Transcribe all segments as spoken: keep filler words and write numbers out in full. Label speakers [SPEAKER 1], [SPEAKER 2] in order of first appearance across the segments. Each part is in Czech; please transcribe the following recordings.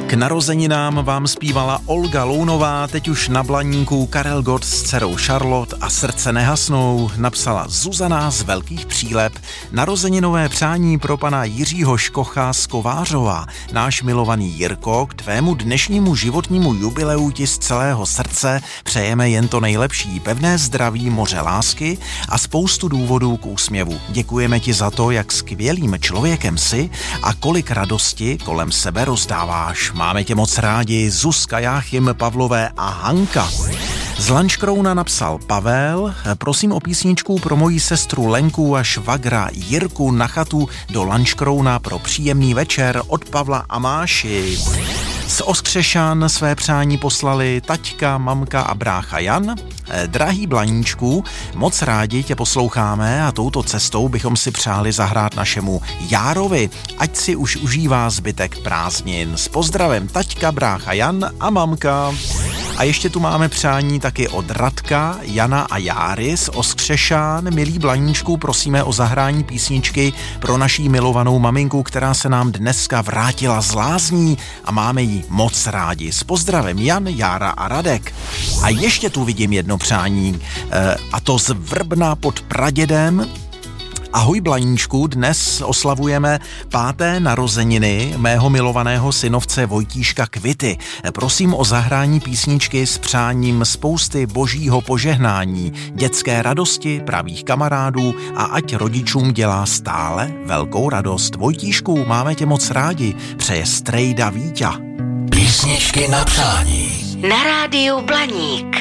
[SPEAKER 1] K narozeninám vám zpívala Olga Lounová, teď už na Blaníku Karel Gott s dcerou Charlotte a Srdce nehasnou napsala Zuzana z Velkých Přílep. Narozeninové přání pro pana Jiřího Škocha z Kovářova. Náš milovaný Jirko, k tvému dnešnímu životnímu jubileu ti z celého srdce přejeme jen to nejlepší, pevné zdraví, moře lásky a spoustu důvodů k úsměvu. Děkujeme ti za to, jak skvělým člověkem jsi a kolik radosti kolem sebe rozdáváš. Máme tě moc rádi, Zuzka, Jáchym, Pavlové a Hanka. Z Lanškrouna napsal Pavel, prosím o písničku pro moji sestru Lenku a švagra Jirku na chatu do Lanškrouna pro příjemný večer od Pavla a Máši. Z Ostřešan své přání poslali taťka, mamka a brácha Jan. Drahý Blaníčku, moc rádi tě posloucháme a touto cestou bychom si přáli zahrát našemu Járovi, ať si už užívá zbytek prázdnin. S pozdravem taťka, brácha Jan a mamka. A ještě tu máme přání taky od Radka, Jana a Járy z Ostřešan. Milí Blaníčku, prosíme o zahrání písničky pro naší milovanou maminku, která se nám dneska vrátila z lázní a máme ji moc rádi. S pozdravem Jan, Jára a Radek. A ještě tu vidím jedno přání, a to z Vrbna pod Pradědem. Ahoj Blaníčku, dnes oslavujeme páté narozeniny mého milovaného synovce Vojtíška Kvity. Prosím o zahrání písničky s přáním spousty božího požehnání, dětské radosti, pravých kamarádů a ať rodičům dělá stále velkou radost. Vojtíšku, máme tě moc rádi, přeje strejda Víťa.
[SPEAKER 2] Písničky na přání.
[SPEAKER 3] Na rádiu Blaník.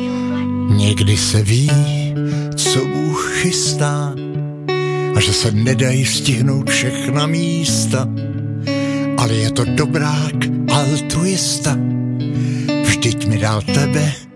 [SPEAKER 4] Někdy se ví, co Bůh chystá, a že se nedají stihnout všechna místa, ale je to dobrák altruista. Vždyť mi dal tebe